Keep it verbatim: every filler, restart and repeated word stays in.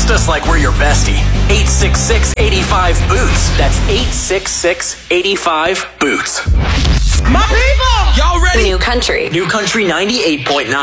Text us like we're your bestie. eight six six, eight five, boots. That's eight six six, eight five, boots. My people! Y'all ready? New Country. New Country ninety-eight point nine.